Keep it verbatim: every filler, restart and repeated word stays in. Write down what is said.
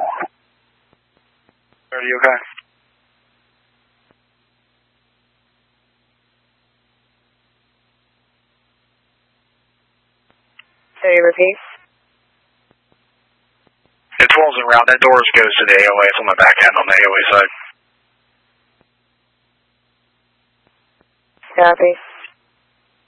Are you okay? Can you repeat? It's rolls around. That doors goes to the A O A. It's on my back end on the A O A side. Copy.